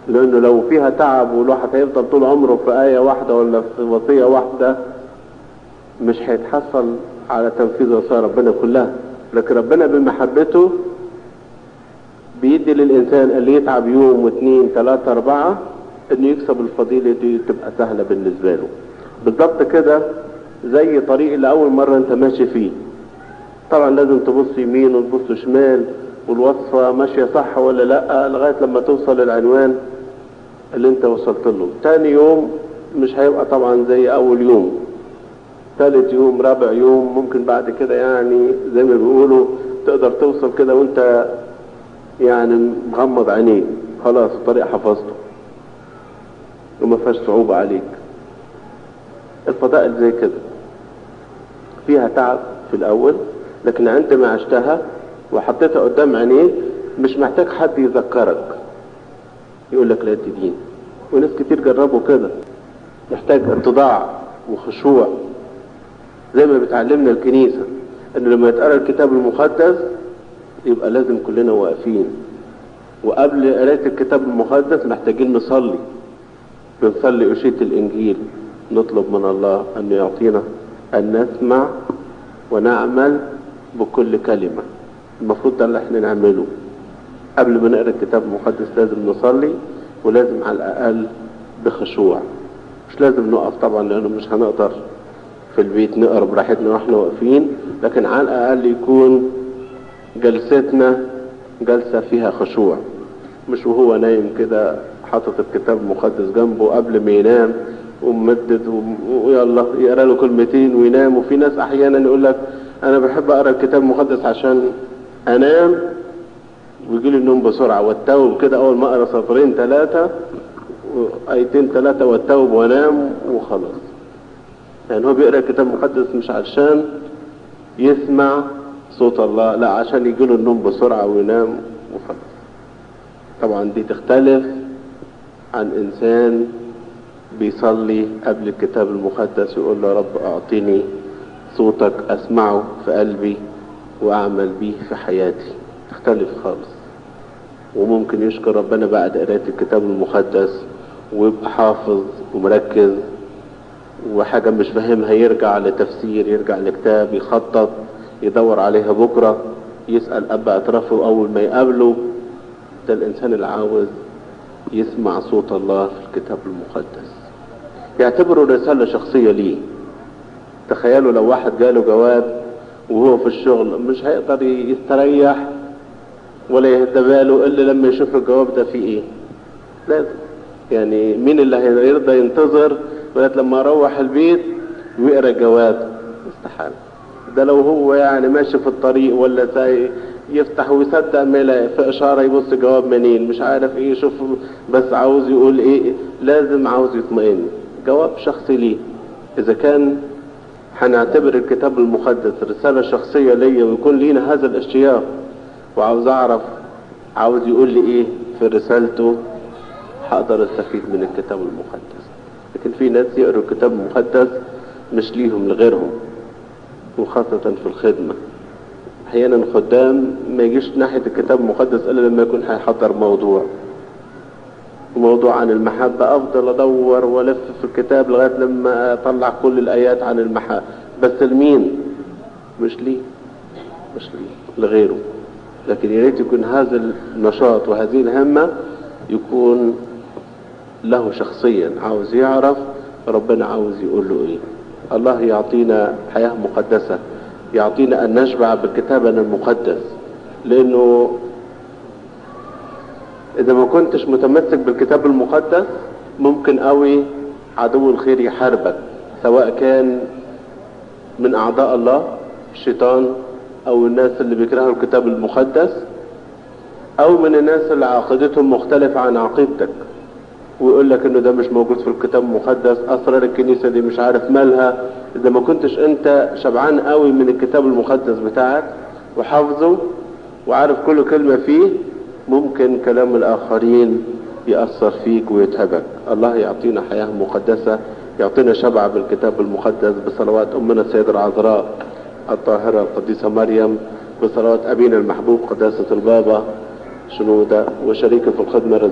لانه لو فيها تعب والواحد هيفضل طول عمره في آية واحدة ولا في وصية واحدة مش هيتحصل على تنفيذ وصايا ربنا كلها. لكن ربنا بمحبته بيدي للإنسان اللي يتعب يوم واثنين ثلاثة أربعة إنه يكسب الفضيلة دي تبقى سهلة بالنسبة له. بالضبط كده زي طريق اللي أول مرة أنت ماشي فيه، طبعا لازم تبص يمين وتبص شمال والوصفة ماشية صح ولا لأ لغاية لما توصل للعنوان اللي أنت وصلت له. تاني يوم مش هيبقى طبعا زي أول يوم، ثالث يوم رابع يوم ممكن بعد كده يعني زي ما بيقولوا تقدر توصل كده وانت يعني مغمض عينيك، خلاص الطريق حفظته وما فيهاش صعوبة عليك. الفضائل زي كده فيها تعب في الأول، لكن عندما عشتها وحطيتها قدام عينيك مش محتاج حد يذكرك يقول لك لا تدين. وناس كتير جربوا كده، محتاج اتضاع وخشوع زي ما بتعلمنا الكنيسة انه لما يتقرأ الكتاب المقدس يبقى لازم كلنا واقفين، وقبل قراءة الكتاب المقدس محتاجين نصلي، بنصلي أشية الإنجيل، نطلب من الله أن يعطينا أن نسمع ونعمل بكل كلمة. المفروض ده اللي احنا نعمله قبل ما نقرأ الكتاب المقدس. لازم نصلي ولازم على الأقل بخشوع، مش لازم نقف طبعا لأنه مش هنقدر في البيت نقرأ براحتنا واحنا واقفين، لكن على الأقل يكون جلستنا جلسة فيها خشوع، مش وهو نايم كده حاطط الكتاب المقدس جنبه قبل ما ينام وممدد ويلا يقرأ له كلمتين وينام. وفي ناس أحيانا يقول لك أنا بحب أقرأ الكتاب المقدس عشان أنام ويجي لي النوم بسرعة واتوب كده أول ما أقرأ سطرين ثلاثة آيتين ثلاثة واتوب وأنام وخلاص. يعني هو بيقرأ الكتاب المقدس مش عشان يسمع صوت الله، لا عشان يجيله النوم بسرعة وينام وخلاص. طبعا دي تختلف عن إنسان بيصلي قبل الكتاب المقدس يقول له رب أعطيني صوتك أسمعه في قلبي وأعمل به في حياتي، تختلف خالص. وممكن يشكر ربنا بعد قراءة الكتاب المقدس ويبقى حافظ ومركز، وحاجة مش فاهمها يرجع لتفسير، يرجع لكتاب، يخطط، يدور عليها بكرة، يسأل أب اعترافه أول ما يقابله. ده الإنسان اللي عاوز يسمع صوت الله في الكتاب المقدس، يعتبره رسالة شخصية ليه. تخيلوا لو واحد جاله جواب وهو في الشغل مش هيقدر يستريح ولا يهدى باله إلا لما يشوف الجواب ده فيه إيه. لازم يعني مين اللي هيرضى ينتظر لغاية لما يروح البيت ويقرأ الجواب؟ استحالة. ده لو هو يعني ماشي في الطريق ولا سايق يفتح ويصدق ما يلاقي في إشارة يبص جواب منين مش عارف إيه، يشوف بس عاوز يقول إيه، لازم عاوز يطمئن. جواب شخصي ليه. إذا كان هنعتبر الكتاب المقدس رسالة شخصية ليا ويكون لينا هذا الاشتياق وعاوز أعرف عاوز يقول لي إيه في رسالته، هقدر استفيد من الكتاب المقدس. لكن في ناس يقروا الكتاب المقدس مش ليهم لغيرهم، وخاصة في الخدمة. أحيانا خدام ما يجيش ناحية الكتاب المقدس إلا لما يكون هيحضر موضوع عن المحبة، أفضل أدور وألف في الكتاب لغاية لما أطلع كل الآيات عن المحبة، بس لمين؟ مش ليه لغيره. لكن يا ريت يكون هذا النشاط وهذه الهمة يكون له شخصيا، عاوز يعرف ربنا عاوز يقول له ايه. الله يعطينا حياة مقدسة، يعطينا ان نشبع بكتابنا المقدس، لانه اذا ما كنتش متمسك بالكتاب المقدس ممكن قوي عدو الخير يحاربك، سواء كان من اعداء الله الشيطان او الناس اللي بيكرهوا الكتاب المقدس او من الناس اللي عقيدتهم مختلفة عن عقيدتك ويقول لك انه ده مش موجود في الكتاب المقدس، اسرار الكنيسة دي مش عارف مالها. اذا ما كنتش انت شبعان قوي من الكتاب المقدس بتاعك وحافظه وعارف كل كلمة فيه، ممكن كلام الاخرين يأثر فيك ويتعبك. الله يعطينا حياة مقدسة، يعطينا شبع بالكتاب المقدس بصلوات امنا السيدة العذراء الطاهرة القديسة مريم، بصلوات ابينا المحبوب قداسة البابا شنودة، وشريكه في الخدمة